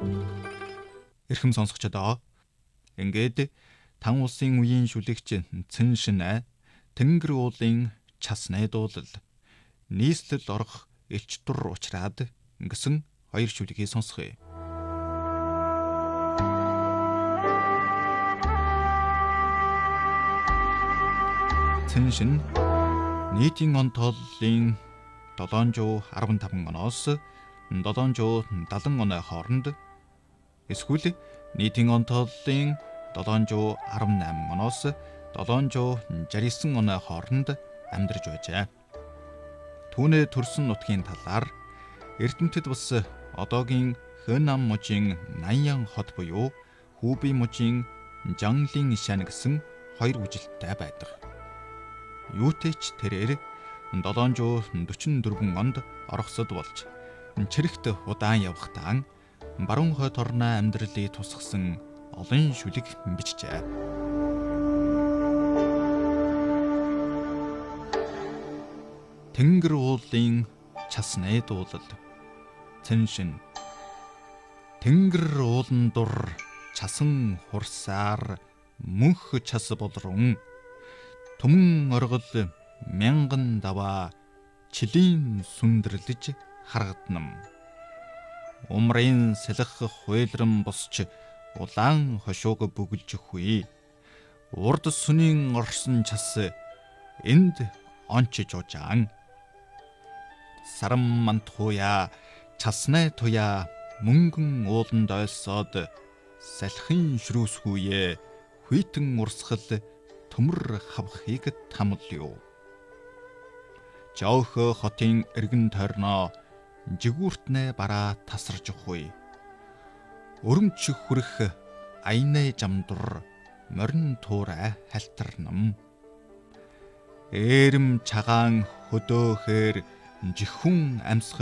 Эрхэм сонсогчдоо ингээд тан улсын үеийн шүлэгч Цэн Шинэ Тэнгэр уулын час найдуулал нийслэл орох элч тур учраад гэсэн хоёр шүлгийг сонсгоё. Цэн Шинэ нийтийн он тооллын 715 оноос 770 оны хооронд эсвэл нийтийн он тооллын 718 оноос 769 оны хооронд амьдарч байжээ. Түүнээ төрсөн нутгийн талаар Эрдэмтэд бас одоогийн Хönam мужийн Наньян хот буюу Хубей мужийн Жанлин шань гэсэн хоёр үжилттэй байдаг. Юутэйч тэрээр 744 онд оросод болж чирэгт удаан явахдаа баруун хойд орны амьдралыг тусгасан олон шүлэг бичжээ. Тэнгэр уулын час найдуулал. Цэн Шинэ Тэнгэр уулан дур часан хурсаар мөнх час болрун түмэн оргол мянган даваа чилийн сүндэрлэж харгаднам. Умрын сэлэх хуйлран босч улаан хошууг бүгэлж хүй. Урд сүнийн орсон час энд ончиж ужаан. Сарам мантхуя часнай туя мөнгөн ууланд ойсоод салхин шрүүсгүйе хүйтэн урсгал төмөр хавхыг тамлё. Жаохо хотын эргэн тойрноо жигүүртнэ бараа тасарж хуй. Өрөмч хүрэх айнэ жамдур морин туурай халтарнам. Эрэм чагаан хөдөөхээр жихүн амьсгал